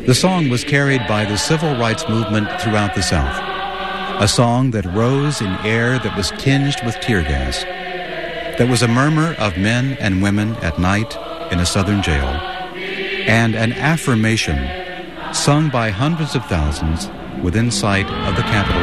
The song was carried by the civil rights movement throughout the South. A song that rose in air that was tinged with tear gas. That was a murmur of men and women at night in a Southern jail, and an affirmation sung by hundreds of thousands within sight of the Capitol